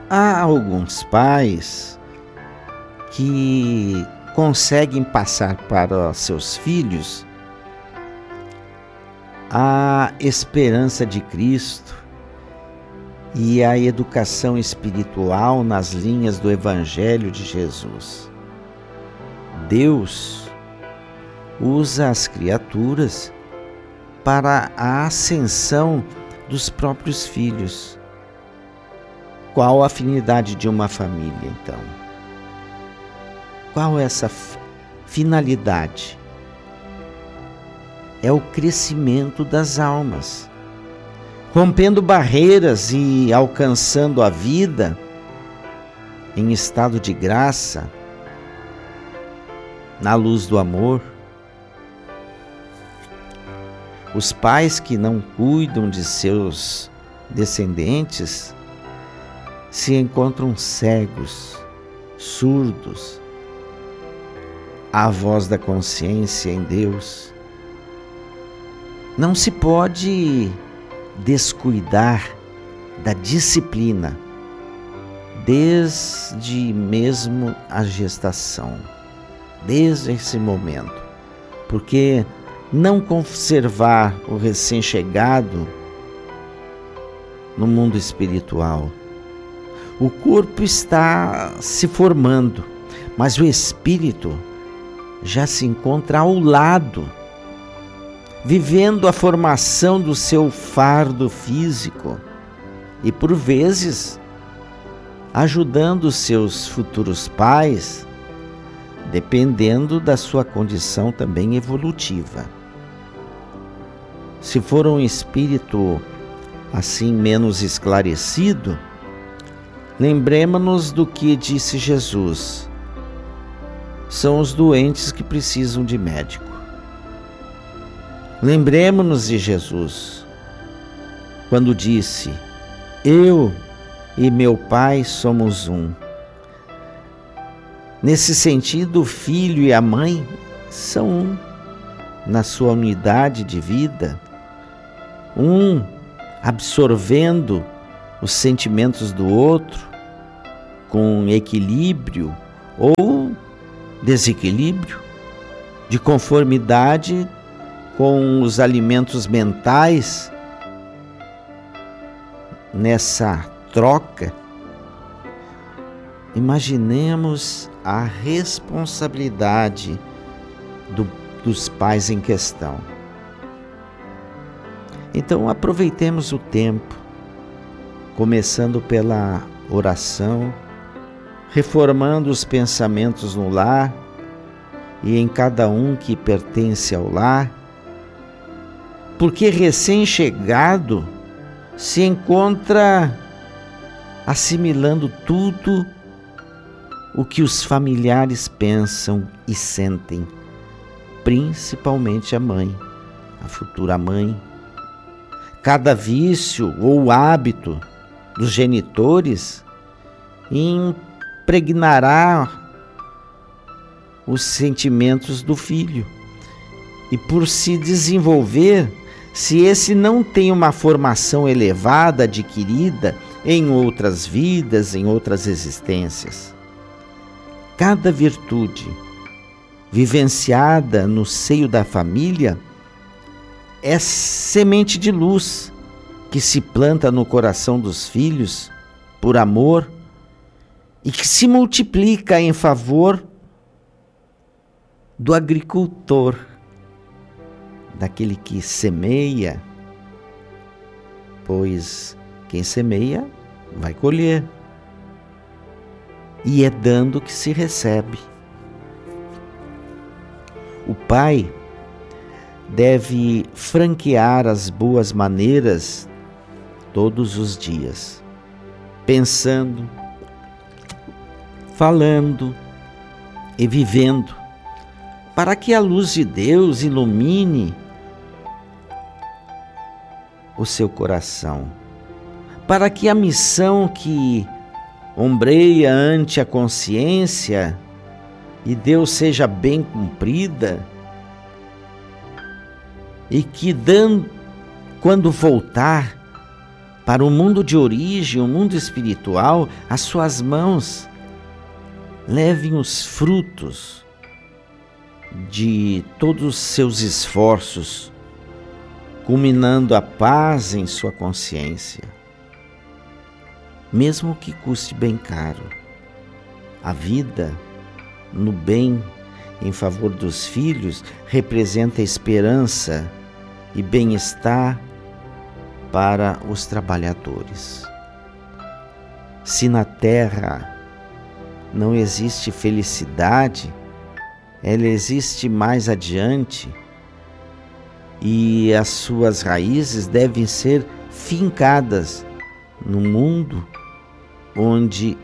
Há alguns pais que conseguem passar para os seus filhos a esperança de Cristo e a educação espiritual nas linhas do Evangelho de Jesus. Deus usa as criaturas para a ascensão dos próprios filhos. Qual a afinidade de uma família, então? Qual é essa finalidade? É o crescimento das almas, rompendo barreiras e alcançando a vida em estado de graça, na luz do amor. Os pais que não cuidam de seus descendentes se encontram cegos, surdos à voz da consciência em Deus. Não se pode descuidar da disciplina desde mesmo a gestação, desde esse momento, porque não conservar o recém-chegado no mundo espiritual. O corpo está se formando, mas o espírito já se encontra ao lado, vivendo a formação do seu fardo físico e, por vezes, ajudando seus futuros pais, dependendo da sua condição também evolutiva. Se for um espírito assim menos esclarecido, lembremos-nos do que disse Jesus: são os doentes que precisam de médico. Lembremos-nos de Jesus, quando disse: eu e meu Pai somos um. Nesse sentido, o filho e a mãe são um, na sua unidade de vida, um absorvendo os sentimentos do outro com equilíbrio ou desequilíbrio, de conformidade com os alimentos mentais. Nessa troca, imaginemos a responsabilidade dos pais em questão. Então aproveitemos o tempo, começando pela oração, reformando os pensamentos no lar e em cada um que pertence ao lar, porque recém-chegado se encontra assimilando tudo o que os familiares pensam e sentem, principalmente a mãe, a futura mãe. Cada vício ou hábito dos genitores impregnará os sentimentos do filho. E por se desenvolver, se esse não tem uma formação elevada adquirida em outras vidas, em outras existências, cada virtude vivenciada no seio da família é semente de luz que se planta no coração dos filhos por amor e que se multiplica em favor do agricultor, daquele que semeia, pois quem semeia vai colher. E é dando que se recebe. O pai deve franquear as boas maneiras todos os dias, pensando, falando e vivendo, para que a luz de Deus ilumine o seu coração, para que a missão que ombreia ante a consciência e Deus seja bem cumprida, e que quando voltar, para o mundo de origem, o mundo espiritual, as suas mãos levem os frutos de todos os seus esforços, culminando a paz em sua consciência, mesmo que custe bem caro. A vida no bem em favor dos filhos representa esperança e bem-estar para os trabalhadores. Se na terra não existe felicidade, ela existe mais adiante e as suas raízes devem ser fincadas no mundo onde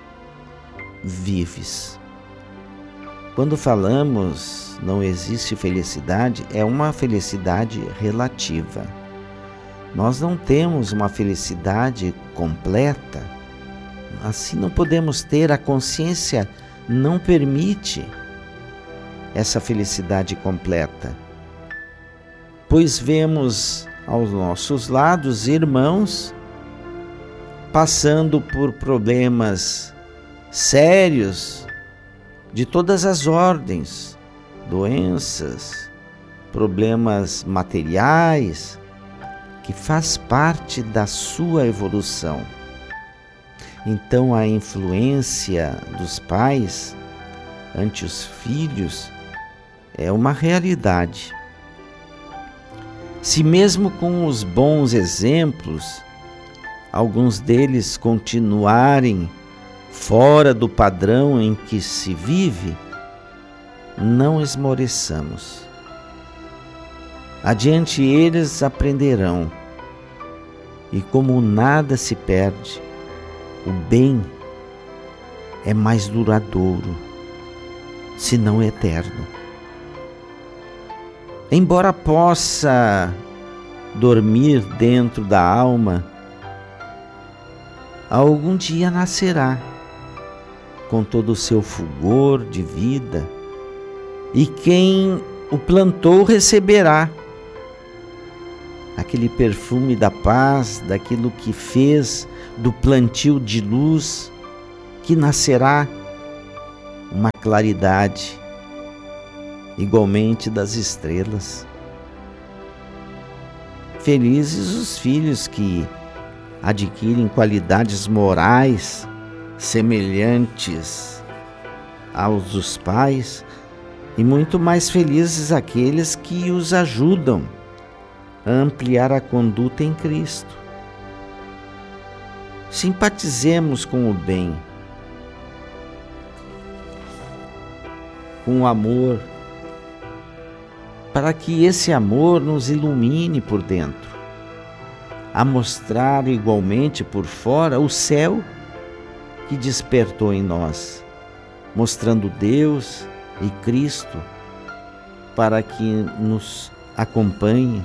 vives. Quando falamos não existe felicidade, é uma felicidade relativa. Nós não temos uma felicidade completa. Assim não podemos ter, a consciência não permite essa felicidade completa. Pois vemos aos nossos lados irmãos passando por problemas sérios de todas as ordens, doenças, problemas materiais, que faz parte da sua evolução. Então a influência dos pais ante os filhos é uma realidade. Se mesmo com os bons exemplos, alguns deles continuarem fora do padrão em que se vive, não esmoreçamos. Adiante eles aprenderão, e como nada se perde, o bem é mais duradouro, se não eterno. Embora possa dormir dentro da alma, algum dia nascerá com todo o seu fulgor de vida, e quem o plantou receberá aquele perfume da paz, daquilo que fez do plantio de luz, que nascerá uma claridade igualmente das estrelas. Felizes os filhos que adquirem qualidades morais semelhantes aos dos pais, e muito mais felizes aqueles que os ajudam a ampliar a conduta em Cristo. Simpatizemos com o bem, com o amor, para que esse amor nos ilumine por dentro, a mostrar igualmente por fora o céu que despertou em nós, mostrando Deus e Cristo para que nos acompanhe.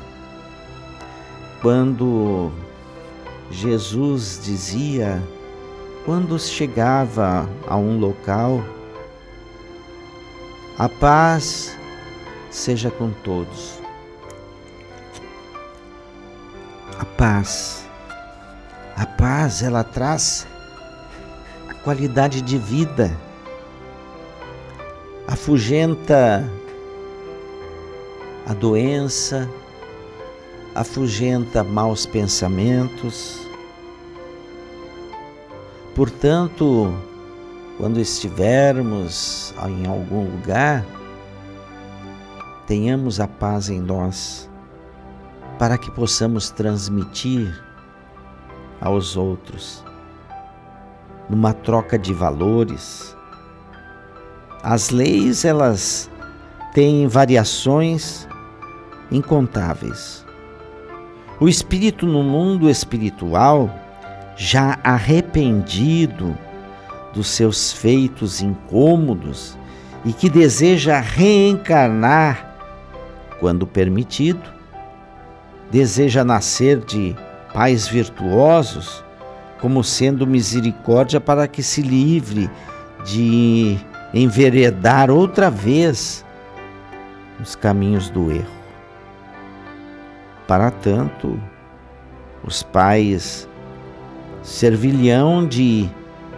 Quando Jesus dizia, quando chegava a um local, a paz seja com todos. A paz, ela traz a qualidade de vida, afugenta a doença, afugenta maus pensamentos. Portanto, quando estivermos em algum lugar, tenhamos a paz em nós, para que possamos transmitir aos outros, numa troca de valores. As leis, elas têm variações incontáveis. O espírito no mundo espiritual, já arrependido dos seus feitos incômodos e que deseja reencarnar quando permitido, deseja nascer de pais virtuosos, como sendo misericórdia para que se livre de enveredar outra vez nos caminhos do erro. Para tanto, Os pais servilhão de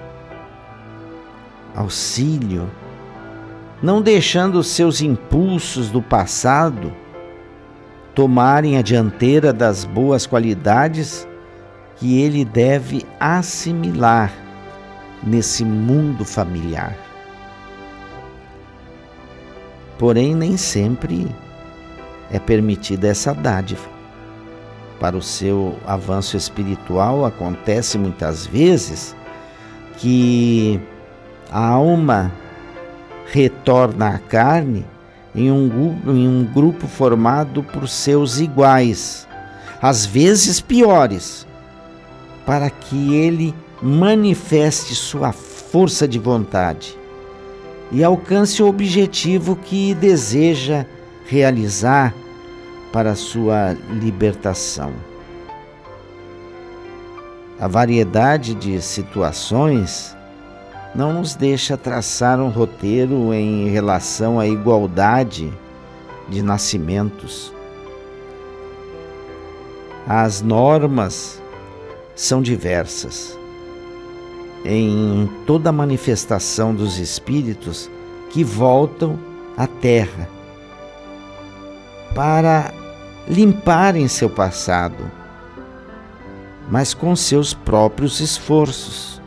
auxílio, não deixando seus impulsos do passado tomarem a dianteira das boas qualidades que ele deve assimilar nesse mundo familiar. Porém, nem sempre é permitida essa dádiva. Para o seu avanço espiritual, acontece muitas vezes que a alma retorna à carne em um grupo formado por seus iguais, às vezes piores, para que ele manifeste sua força de vontade e alcance o objetivo que deseja realizar para sua libertação. A variedade de situações não nos deixa traçar um roteiro em relação à igualdade de nascimentos. As normas são diversas em toda a manifestação dos espíritos que voltam à Terra para limparem seu passado, mas com seus próprios esforços,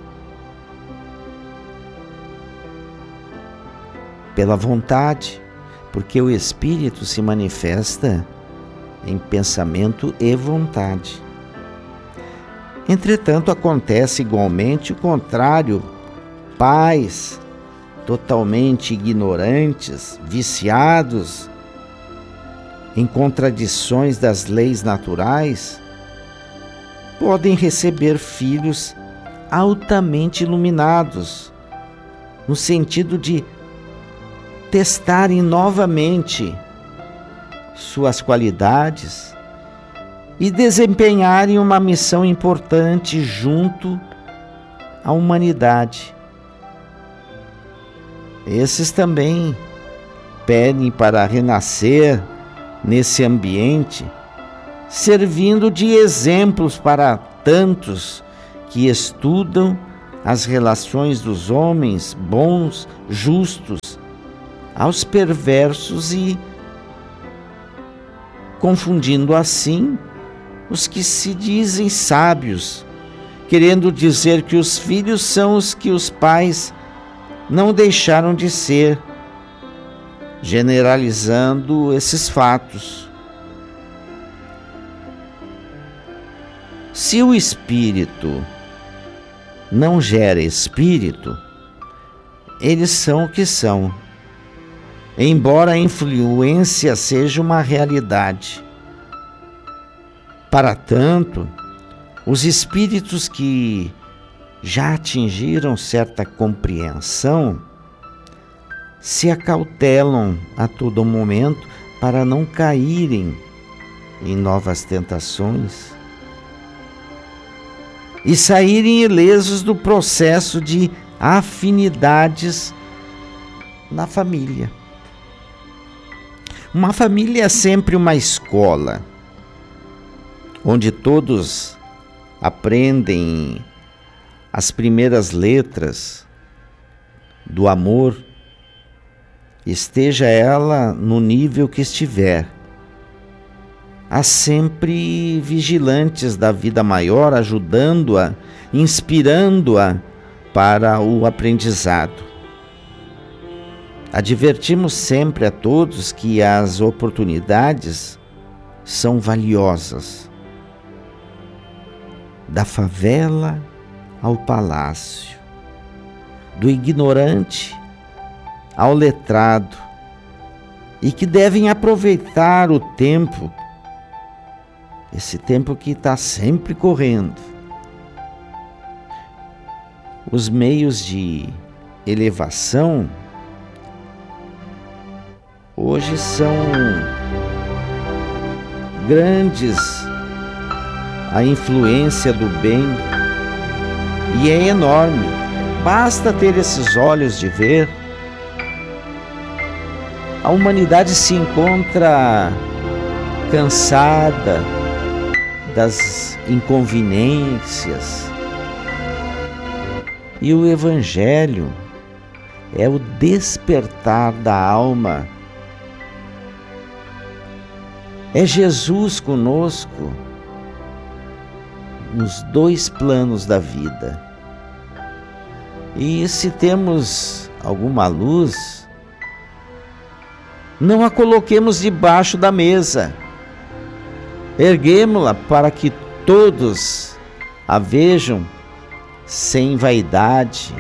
pela vontade, porque o espírito se manifesta em pensamento e vontade. Entretanto, acontece igualmente o contrário: pais totalmente ignorantes, viciados em contradições das leis naturais, podem receber filhos altamente iluminados, no sentido de testarem novamente suas qualidades e desempenharem uma missão importante junto à humanidade. Esses também pedem para renascer nesse ambiente, servindo de exemplos para tantos que estudam as relações dos homens bons, justos, aos perversos e confundindo assim os que se dizem sábios, querendo dizer que os filhos são os que os pais não deixaram de ser, generalizando esses fatos. Se o espírito não gera espírito, eles são o que são, embora a influência seja uma realidade. Para tanto, os espíritos que já atingiram certa compreensão se acautelam a todo momento para não caírem em novas tentações e saírem ilesos do processo de afinidades na família. Uma família é sempre uma escola, onde todos aprendem as primeiras letras do amor, esteja ela no nível que estiver. Há sempre vigilantes da vida maior, ajudando-a, inspirando-a para o aprendizado. Advertimos sempre a todos que as oportunidades são valiosas. Da favela ao palácio, do ignorante ao letrado, e que devem aproveitar o tempo, esse tempo que está sempre correndo. Os meios de elevação hoje são grandes, a influência do bem, e é enorme. Basta ter esses olhos de ver. A humanidade se encontra cansada, das inconveniências. E o Evangelho é o despertar da alma. É Jesus conosco nos dois planos da vida. E se temos alguma luz, não a coloquemos debaixo da mesa. Erguemo-la para que todos a vejam sem vaidade.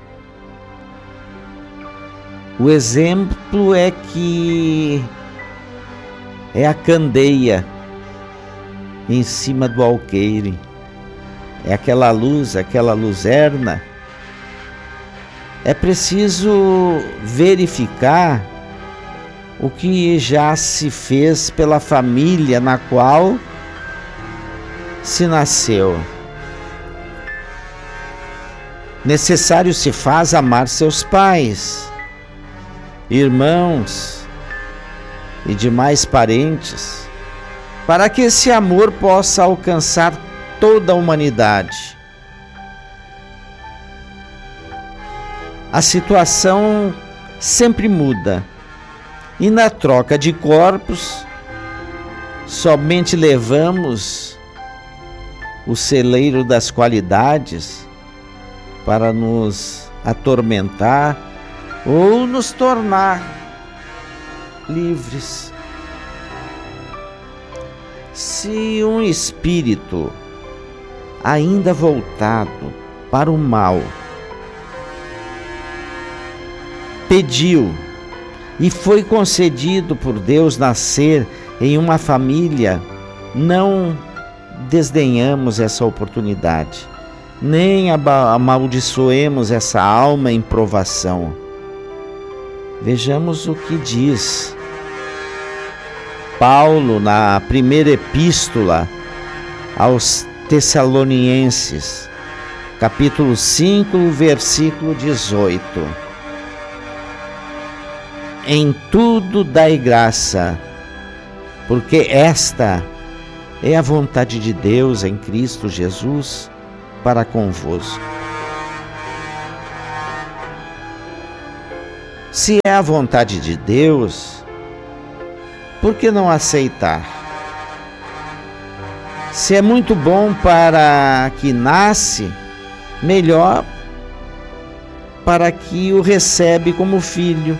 O exemplo é que é a candeia em cima do alqueire. É aquela luzerna. É preciso verificar o que já se fez pela família na qual se nasceu. Necessário se faz amar seus pais, irmãos e demais parentes, para que esse amor possa alcançar toda a humanidade. A situação sempre muda, e na troca de corpos, somente levamos o celeiro das qualidades para nos atormentar ou nos tornar livres. Se um espírito ainda voltado para o mal pediu e foi concedido por Deus nascer em uma família, não desdenhamos essa oportunidade, nem amaldiçoemos essa alma em provação. Vejamos o que diz Paulo na primeira epístola aos Tessalonicenses, capítulo 5, versículo 18. Em tudo dai graça, porque esta é a vontade de Deus em Cristo Jesus para convosco. Se é a vontade de Deus, por que não aceitar? Se é muito bom para que nasce, melhor para que o recebe como filho.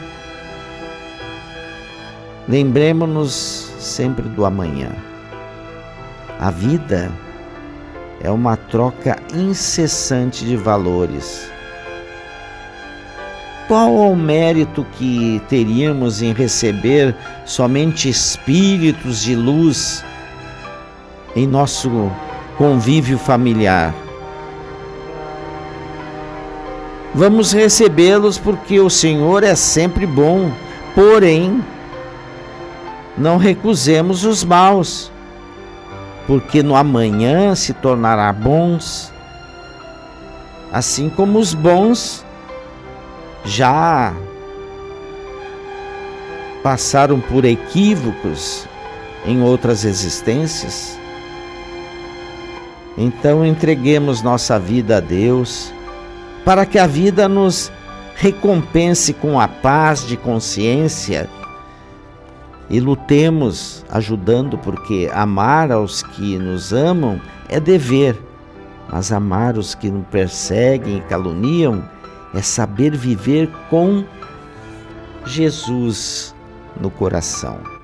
Lembremos-nos sempre do amanhã. A vida é uma troca incessante de valores. Qual o mérito que teríamos em receber somente espíritos de luz em nosso convívio familiar? Vamos recebê-los porque o Senhor é sempre bom, porém, não recusemos os maus, porque no amanhã se tornará bons, assim como os bons já passaram por equívocos em outras existências. Então entreguemos nossa vida a Deus, para que a vida nos recompense com a paz de consciência e lutemos ajudando, porque amar aos que nos amam é dever, mas amar os que nos perseguem e caluniam é saber viver com Jesus no coração.